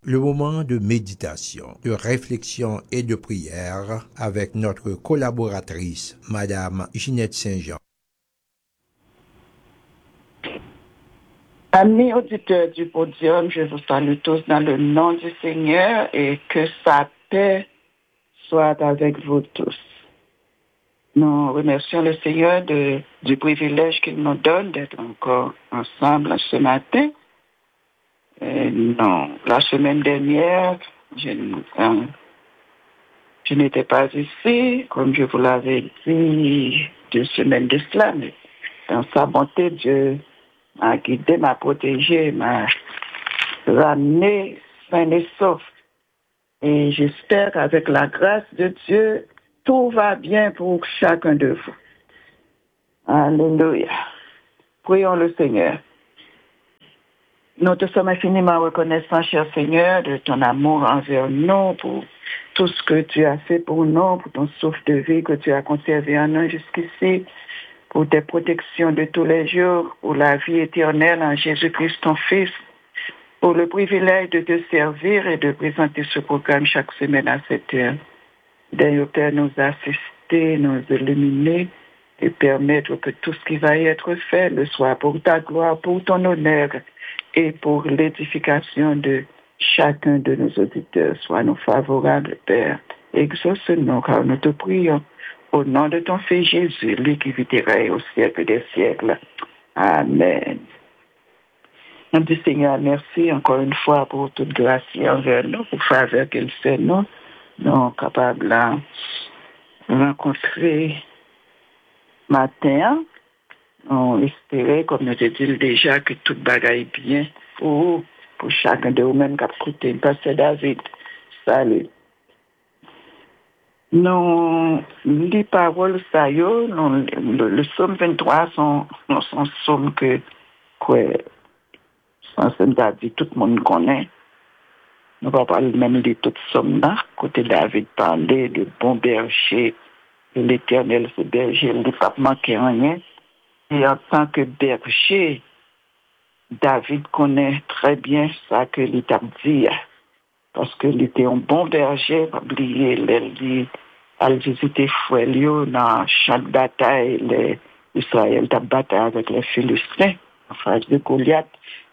le moment de méditation, de réflexion et de prière avec notre collaboratrice, Madame Ginette Saint-Jean. Amis auditeurs du podium, je vous salue tous dans le nom du Seigneur et que sa paix soit avec vous tous. Nous remercions le Seigneur du privilège qu'il nous donne d'être encore ensemble ce matin. Non, la semaine dernière, je n'étais pas ici, comme je vous l'avais dit 2 semaines de cela, mais dans sa bonté, Dieu m'a guidé, m'a protégé, m'a ramené sain et sauf. Et j'espère qu'avec la grâce de Dieu, tout va bien pour chacun de vous. Alléluia. Prions le Seigneur. Nous te sommes infiniment reconnaissants, cher Seigneur, de ton amour envers nous, pour tout ce que tu as fait pour nous, pour ton souffle de vie que tu as conservé en nous jusqu'ici, pour tes protections de tous les jours, pour la vie éternelle en Jésus-Christ, ton Fils, pour le privilège de te servir et de présenter ce programme chaque semaine à cette heure. D'ailleurs, Père, nous assister, nous illuminer et permettre que tout ce qui va y être fait le soit pour ta gloire, pour ton honneur et pour l'édification de chacun de nos auditeurs. Sois-nous favorables, Père. Exauce-nous, car nous te prions au nom de ton Fils Jésus, lui qui vit au siècle des siècles. Amen. Nous disons, Seigneur, merci encore une fois pour toute grâce envers nous, pour faveur qu'elle fait nous. Nous sommes capables de rencontrer matin. On espérait, comme nous te dit déjà, que tout bagaille bien pour chacun de vous-mêmes qui a écouté. Pasteur David, salut. Non, les paroles, ça y est, le psaume 23 sont psaumes que David, tout le monde connaît. Nous ne va pas même de toute somme là. Côté David parlait de bon berger, l'Éternel, ce berger, il ne peut pas manquer rien. Et en tant que berger, David connaît très bien ça que l'État dit. Parce qu'il était un bon berger, pas oublier, il a visité Fouelio dans chaque bataille, Israël a battu avec les Philistins, en face de Goliath.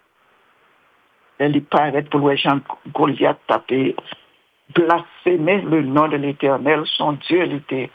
Il paraît pour les gens Goliath taper, blasphémer le nom de l'Éternel, son Dieu, il était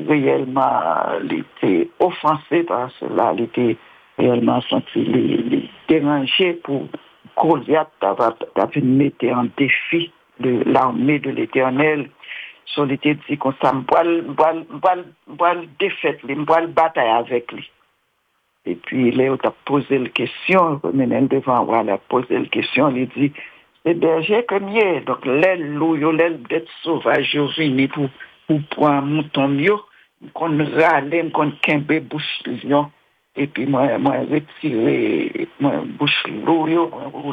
offensé par cela, il était réellement senti dérangé pour Goliath d'avoir mis en défi de l'armée de l'Éternel. Son était dit qu'on s'en boit défaite, il boit bataille avec lui. Et puis, il a posé la question, devant moi, il a posé la question, il dit, c'est berger comme il. Donc, l'aile d'être sauvage, venu pour prendre un mouton mieux, qu'on râle, qu'on kembe bouche lion. Et puis, moi, retirer, bouche l'eau,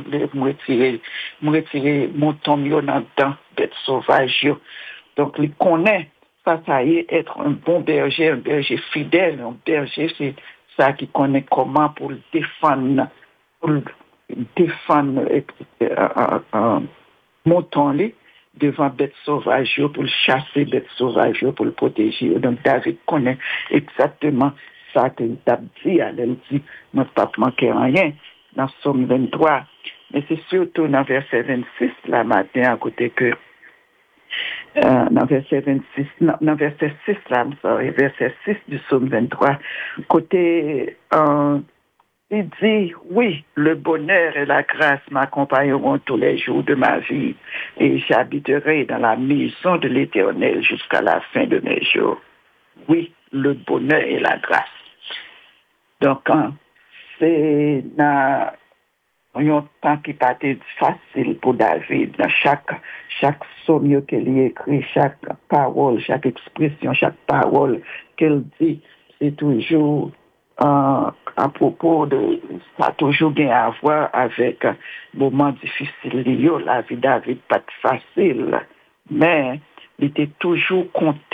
retirer mouton mieux dans bête sauvage. Donc, il connaît, ça y est, être un bon berger, un berger fidèle, un berger, c'est ça qui connaît comment pour défendre mouton devant bêtes sauvages, pour le chasser bêtes sauvages, pour le protéger. Donc David connaît exactement ça qu'il a dit. Elle dit, ne pas manquer rien dans Psaume 23. Mais c'est surtout dans verset 26, la matin, à côté que dans verset 26, dans verset 6, verset 6 du psaume 23, côté, il dit, oui, le bonheur et la grâce m'accompagneront tous les jours de ma vie et j'habiterai dans la maison de l'Éternel jusqu'à la fin de mes jours. Oui, le bonheur et la grâce. Donc, c'est dans un temps qui pas été facile pour David. Dans chaque psaume qu'il écrit, chaque parole, chaque expression, chaque parole qu'elle dit, c'est toujours à propos de, ça a toujours bien à voir avec moments difficiles. La vie de David pas facile, mais il était toujours compté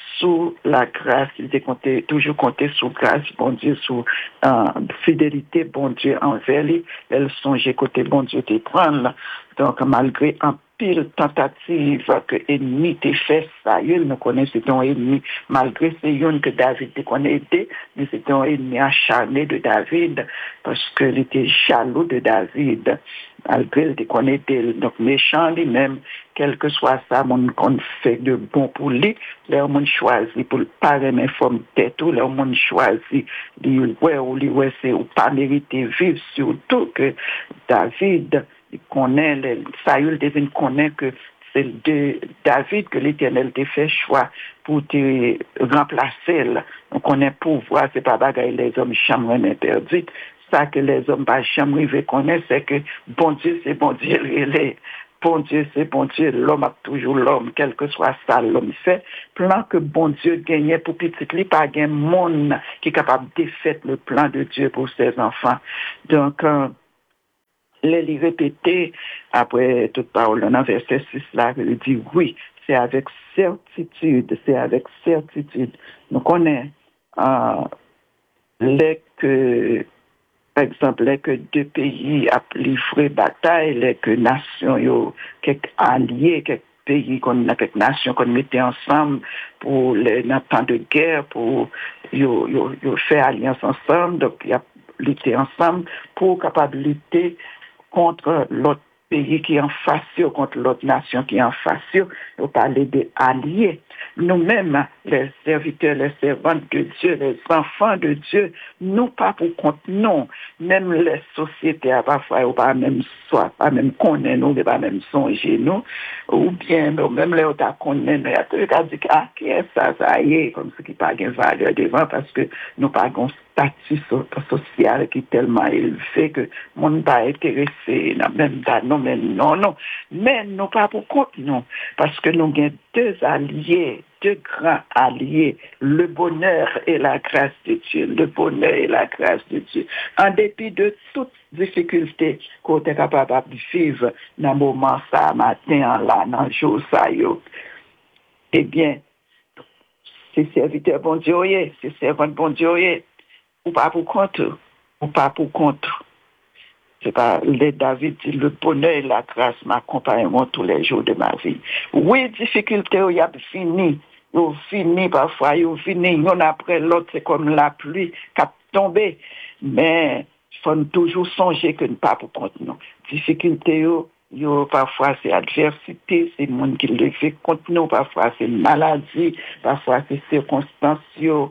sous la grâce, il était toujours compté sous grâce, bon Dieu, sous fidélité, bon Dieu envers lui. Elle songeait côté bon Dieu te prendre. Donc, malgré un pile tentative que ennemi te fait ça, il nous connaît, c'est un ennemi, malgré c'est une que David te connaissait, mais c'est un ennemi acharné de David, parce qu'il était jaloux de David, malgré il te connaissait, donc méchant lui-même, quel que soit ça, on fait de bon pour lui, là on choisit pour le pas aimer forme tête, là on choisit, ouais, c'est ou pas mériter vivre, surtout que David, il connaît, Saül devine connaît que c'est de David que l'Éternel t'a fait choix pour te remplacer. On connaît pouvoir, c'est pas bagaille les hommes chambrent interdit. Ça que les hommes pas chambrent connaissent, c'est que bon Dieu, c'est bon Dieu, bon Dieu, c'est bon Dieu, l'homme a toujours l'homme, quel que soit ça, l'homme fait. Plan que bon Dieu gagnait pour petit lui, pas un monde qui est capable de défaire le plan de Dieu pour ses enfants. Donc, les répéter après toute parole dans verset 6 là, il dit oui, c'est avec certitude. Nous connaissons par exemple, les que deux pays a livré bataille, les que nations, quelques alliés, quelques pays, quelques nations qu'on mettait ensemble pour les temps de guerre, pour faire alliance ensemble, donc il y a lutté ensemble pour capable lutter contre l'autre pays qui est en face, contre l'autre nation qui est en face. On parle des alliés. Nous-mêmes, les serviteurs, les servantes de Dieu, les enfants de Dieu, nous pas pour compte, non. Même les sociétés, parfois, ou pas même soit, pas même connaître nous, pas même songer nous, ou bien, même les autres connaissent, mais il y a dit, qui est ça y est, comme ce qui n'a pas de valeur devant, parce que nous pas un statut social qui est tellement élevé que mon ne pas intéressé, même non, mais nous pas pour compte, non, parce que nous avons deux alliés, deux grands alliés, le bonheur et la grâce de Dieu, En dépit de toutes difficultés qu'on est capable de vivre dans le moment ça, matin, là, dans le jour ça, eh bien, c'est serviteur bon Dieu, c'est servant bon Dieu, ou pas pour compte. C'est pas les David dit le bonheur et la grâce m'accompagneront tous les jours de ma vie. Oui, difficulté, il y a fini. Il fini parfois, il fini, l'un après l'autre, c'est comme la pluie qui a tombé. Mais il faut toujours songer que ne pas pour compte, non. Difficulté, parfois c'est adversité, c'est le monde qui le fait contre nous, parfois c'est maladie, parfois c'est circonstances,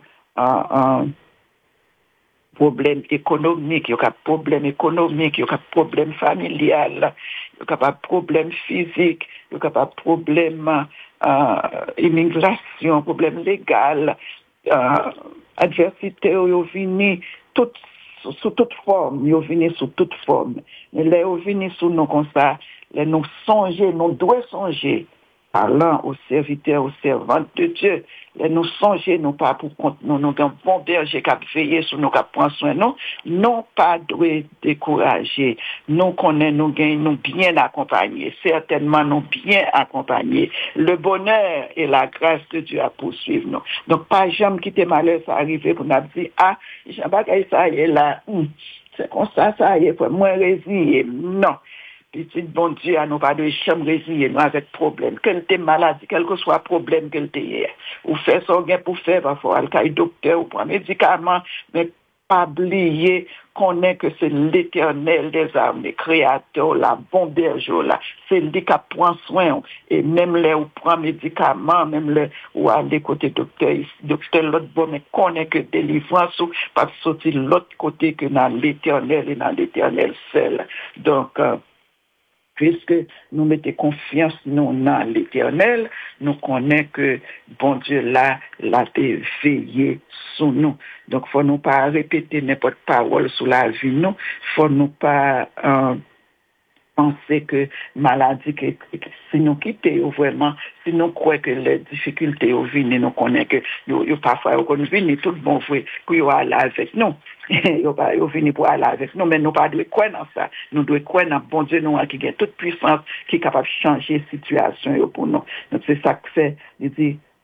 problème économique, il y a problème familial, il y a problème physique, il y a problème immigration, problème légal, adversité, il vient sous toute forme, Mais là, il vient sous nous comme ça, nous devons songer. Parlant aux serviteurs, aux servantes de Dieu, nous songer, nous pas pour compte, nous avons bon berger qui a veillé sur nous, qui prend soin, non pas de décourager, nous connaissons, nous gagnons, nous bien accompagnés, certainement nous bien accompagnés. Le bonheur et la grâce de Dieu à poursuivre nous. Donc, pas jamais quitter malheur, ça arrive pour nous dire, j'aime pas que ça y est là, c'est comme ça y est, pour moi résigner, non. Petit bon Dieu, à nous pas de chambre résigner, nous avec problème. Quel t'es maladie, quel que soit problème qu'elle t'ait, ou faire son gain pour faire, parfois, le docteur, ou prendre médicaments, mais pas oublier qu'on est que c'est l'Éternel des armées, créateur, la bon berger, là, c'est lui qui prend soin, et même les ou prend médicaments, même les ou aller côté docteur l'autre bon, mais qu'on est que délivrance, ou pas sortir l'autre côté que dans l'Éternel et dans l'Éternel seul. Donc, puisque nous mettons confiance dans l'Éternel, nous connaissons que bon Dieu l'a veillé sur nous. Donc, faut nous pas répéter n'importe parole sur la vie, nous. Faut nous pas penser que maladie, si nous quittons vraiment, si nous croyons que les difficultés viennent, nous connaissons que parfois, nous viennent tout bon vrai, qu'il y aller avec nous. Ils viennent pour aller avec nous, mais nous pas de croire dans ça. Nous devons croire dans bon Dieu, nous, qui a toute puissance, qui est capable de changer la situation pour nous. Donc, c'est ça que c'est. Il dit,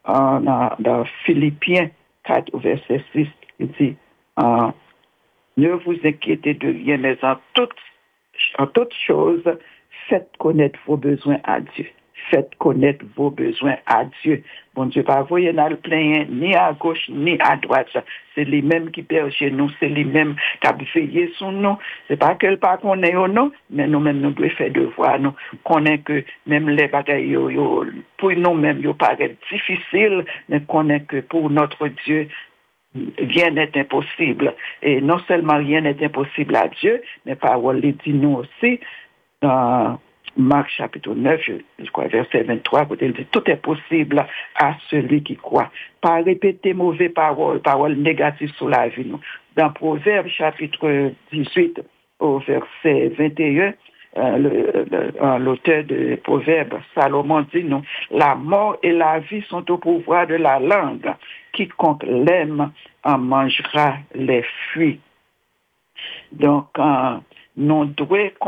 dans Philippiens 4, verset 6, il dit, ne vous inquiétez de rien, mais en toute chose, faites connaître vos besoins à Dieu. Faites connaître vos besoins à Dieu. Bon Dieu, pas voyer dans le plein, ni à gauche, ni à droite. C'est lui-même qui berge nous, c'est lui-même qui a veillé sur nous. C'est pas que le pas qu'on est ou non, mais nous-mêmes, nous devons faire devoir. Nous connaissons que même les bagailles, pour nous-mêmes, ils paraissent difficiles, mais connaissons que pour notre Dieu, rien n'est impossible. Et non seulement rien n'est impossible à Dieu, mais parole dit nous aussi, dans Marc chapitre 9, je crois, verset 23, où il dit, tout est possible à celui qui croit. Pas répéter mauvaises paroles négatives sur la vie. Nous. Dans Proverbe chapitre 18, au verset 21, l'auteur de Proverbes, Salomon dit, nous, la mort et la vie sont au pouvoir de la langue. Quiconque l'aime en mangera les fruits. Donc, nous devons